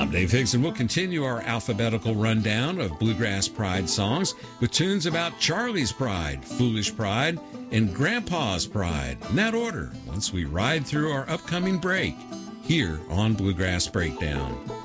I'm Dave Higgs, and we'll continue our alphabetical rundown of Bluegrass Pride songs with tunes about Charlie's Pride, Foolish Pride, and Grandpa's Pride, in that order, once we ride through our upcoming break here on Bluegrass Breakdown.